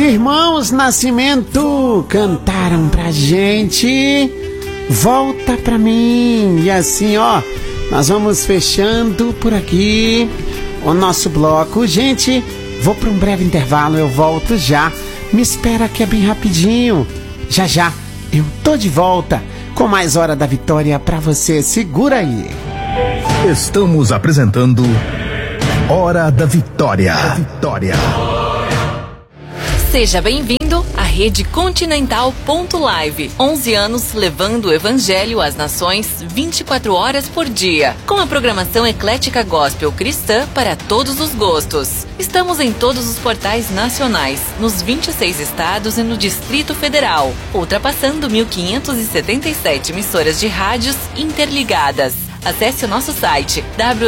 Irmãos Nascimento cantaram pra gente Volta Pra Mim. E assim, ó, nós vamos fechando por aqui o nosso bloco. Gente, vou para um breve intervalo, eu volto já. Me espera que é bem rapidinho. Já já eu tô de volta com mais Hora da Vitória pra você. Segura aí. Estamos apresentando Hora da Vitória. Seja bem-vindo à Rede Continental.live. 11 anos levando o Evangelho às nações 24 horas por dia. Com a programação eclética gospel cristã para todos os gostos. Estamos em todos os portais nacionais, nos 26 estados e no Distrito Federal, ultrapassando 1.577 emissoras de rádios interligadas. Acesse o nosso site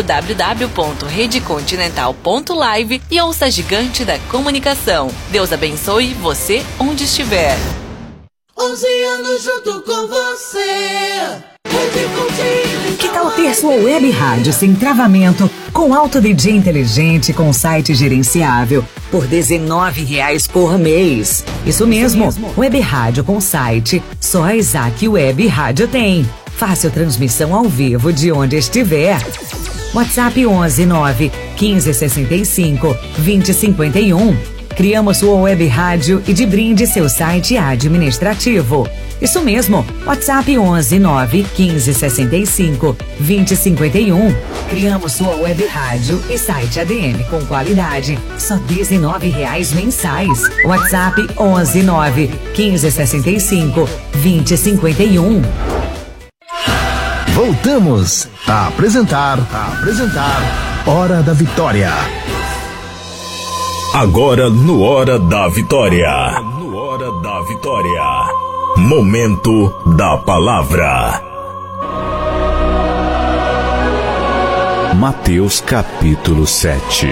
www.redecontinental.live e ouça a gigante da comunicação. Deus abençoe você onde estiver. 11 anos junto com você. Que tal ter sua web rádio sem travamento, com alto DJ inteligente, com site gerenciável, por R$19 por mês? Isso mesmo, web rádio com site, só a Isaac Web Rádio tem. Fácil transmissão ao vivo de onde estiver. WhatsApp 11 9 15 65 20 51. Criamos sua web rádio e de brinde seu site administrativo. Isso mesmo, WhatsApp 11 9 15 65 20 51. Criamos sua web rádio e site ADM com qualidade, só R$19 mensais. WhatsApp 11 9 15 65 20 51. Voltamos a apresentar Hora da Vitória. Agora no Hora da Vitória. Momento da Palavra. Mateus capítulo 7.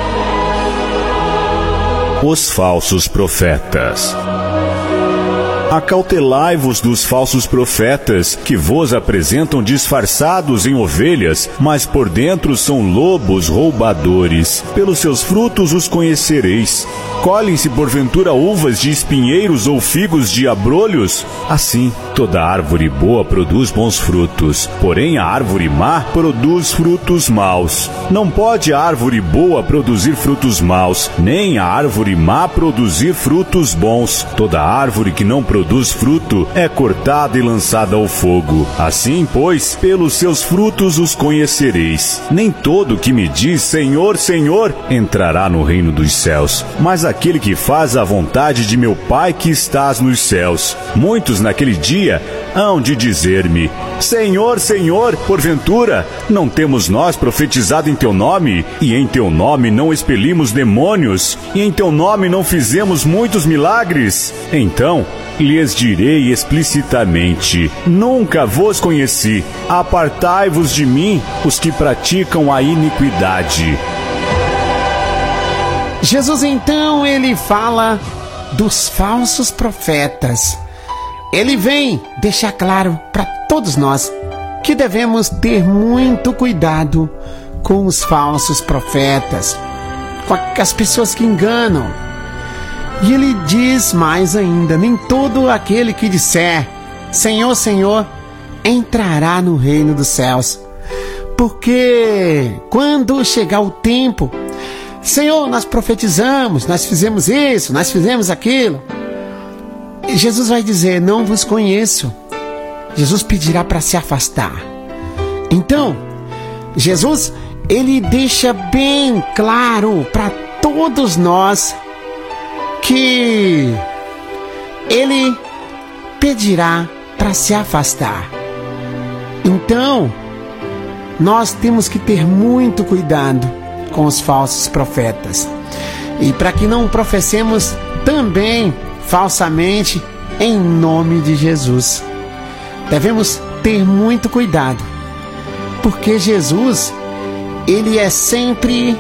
Os falsos profetas. Acautelai-vos dos falsos profetas, que vos apresentam disfarçados em ovelhas, mas por dentro são lobos roubadores. Pelos seus frutos os conhecereis. Colhem-se porventura uvas de espinheiros ou figos de abrolhos? Assim, toda árvore boa produz bons frutos, porém a árvore má produz frutos maus. Não pode a árvore boa produzir frutos maus, nem a árvore má produzir frutos bons. Toda árvore que não produz fruto é cortada e lançada ao fogo. Assim, pois, pelos seus frutos os conhecereis. Nem todo que me diz Senhor, Senhor, entrará no reino dos céus, mas aquele que faz a vontade de meu Pai que estás nos céus. Muitos naquele dia hão de dizer-me: Senhor, Senhor, porventura, não temos nós profetizado em teu nome? E em teu nome não expelimos demônios? E em teu nome não fizemos muitos milagres? Então lhes direi explicitamente: nunca vos conheci. Apartai-vos de mim, os que praticam a iniquidade. Jesus então, ele fala dos falsos profetas. Ele vem deixar claro para todos nós que devemos ter muito cuidado com os falsos profetas, com as pessoas que enganam. E ele diz mais ainda: nem todo aquele que disser Senhor, Senhor, entrará no reino dos céus. Porque quando chegar o tempo, Senhor, nós profetizamos, nós fizemos isso, nós fizemos aquilo, e Jesus vai dizer: não vos conheço. Jesus pedirá para se afastar. Então, Jesus, ele deixa bem claro para todos nós que ele pedirá para se afastar. Então, nós temos que ter muito cuidado com os falsos profetas, e para que não professemos também falsamente em nome de Jesus. Devemos ter muito cuidado, porque Jesus, ele é sempre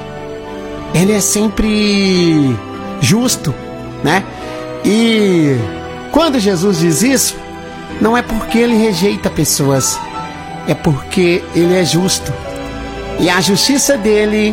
justo, né? E quando Jesus diz isso, não é porque ele rejeita pessoas, é porque ele é justo, e a justiça dele